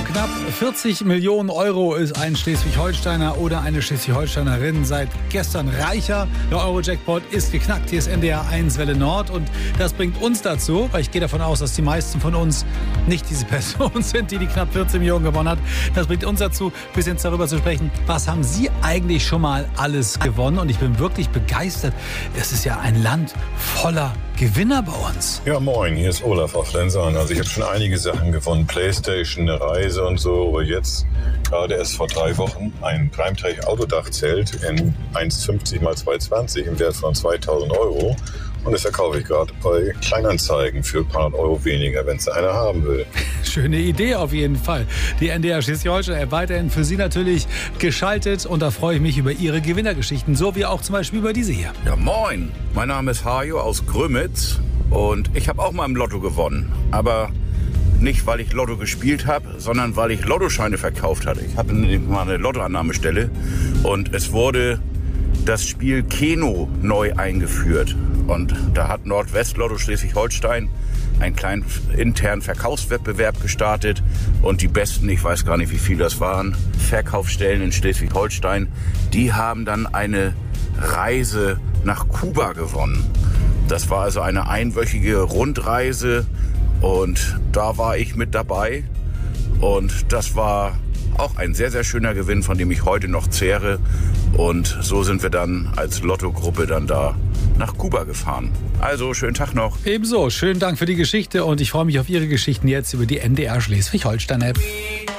Knapp 40 Millionen Euro ist ein Schleswig-Holsteiner oder eine Schleswig-Holsteinerin seit gestern reicher. Der Euro-Jackpot ist geknackt. Hier ist NDR 1 Welle Nord und das bringt uns dazu, weil ich gehe davon aus, dass die meisten von uns nicht diese Person sind, die knapp 14 Millionen gewonnen hat. Das bringt uns dazu, ein bisschen darüber zu sprechen, was haben Sie eigentlich schon mal alles gewonnen? Und ich bin wirklich begeistert. Es ist ja ein Land voller Gewinner bei uns. Ja, moin, hier ist Olaf aus Lenzern. Also ich habe schon einige Sachen gewonnen, Playstation, eine Reise und so, aber jetzt, gerade erst vor 3 Wochen, ein Primetech-Autodachzelt in 1,50 x 2,20 im Wert von 2.000 Euro. Und das verkaufe ich gerade bei Kleinanzeigen für ein paar hundert Euro weniger, wenn es einer haben will. Schöne Idee auf jeden Fall. Die NDR Schleswig-Holstein weiterhin für Sie natürlich geschaltet. Und da freue ich mich über Ihre Gewinnergeschichten, so wie auch zum Beispiel über diese hier. Ja, moin. Mein Name ist Hajo aus Grömitz und ich habe auch mal im Lotto gewonnen. Aber nicht, weil ich Lotto gespielt habe, sondern weil ich Lottoscheine verkauft hatte. Ich hatte mal eine Lottoannahmestelle und es wurde das Spiel Keno neu eingeführt. Und da hat Nordwest-Lotto Schleswig-Holstein einen kleinen internen Verkaufswettbewerb gestartet. Und die besten, ich weiß gar nicht, wie viele das waren, Verkaufsstellen in Schleswig-Holstein, die haben dann eine Reise nach Kuba gewonnen. Das war also eine einwöchige Rundreise und da war ich mit dabei. Und das war auch ein sehr, sehr schöner Gewinn, von dem ich heute noch zehre. Und so sind wir dann als Lottogruppe dann da nach Kuba gefahren. Also, schönen Tag noch. Ebenso, schönen Dank für die Geschichte und ich freue mich auf Ihre Geschichten jetzt über die NDR Schleswig-Holstein-App.